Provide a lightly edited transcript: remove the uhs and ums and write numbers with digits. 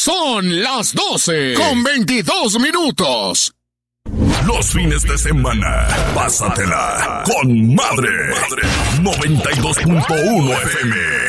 Son las 12:22. Los fines de semana, pásatela con madre. 92.1 FM.